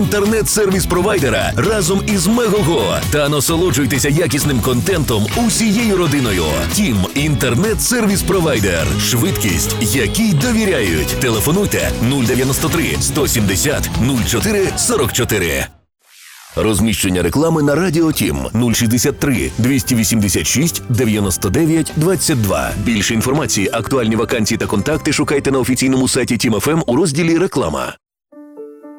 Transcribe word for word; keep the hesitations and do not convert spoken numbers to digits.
інтернет-сервіс-провайдера разом із Мегого та насолоджуйтеся якісним контентом усією родиною. Тім – інтернет-сервіс-провайдер. Швидкість, якій довіряють. Телефонуйте нуль дев'яносто три сто сімдесят нуль чотири сорок чотири. Розміщення реклами на Радіо Тім нуль шістдесят три двісті вісімдесят шість дев'яносто дев'ять двадцять два. Більше інформації, актуальні вакансії та контакти шукайте на офіційному сайті Тім еф ем у розділі «Реклама».